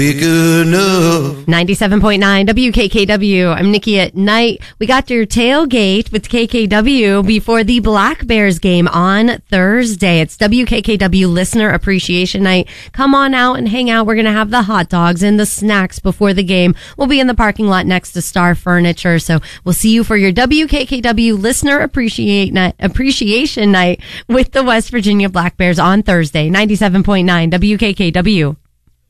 Good enough. 97.9 WKKW. I'm Nikki at night. We got your tailgate with KKW before the Black Bears game on Thursday. It's WKKW Listener Appreciation Night. Come on out and hang out. We're going to have the hot dogs and the snacks before the game. We'll be in the parking lot next to Star Furniture. So we'll see you for your WKKW Listener Appreciation Night with the West Virginia Black Bears on Thursday. 97.9 WKKW.